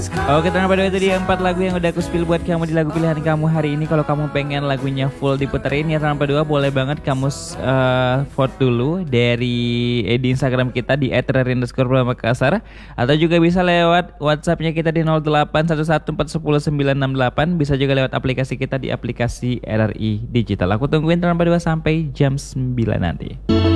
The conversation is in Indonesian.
Oke, ternyata pada itu dia 4 lagu yang udah aku spill buat kamu di lagu pilihan kamu hari ini. Kalau kamu pengen lagunya full diputerin ya tanpa dua, boleh banget kamu vote dulu di Instagram kita di @rari_makassar, atau juga bisa lewat WhatsAppnya kita di 0811410968. Bisa juga lewat aplikasi kita di aplikasi RRI Digital. Aku tungguin tanpa dua sampai jam 9 nanti.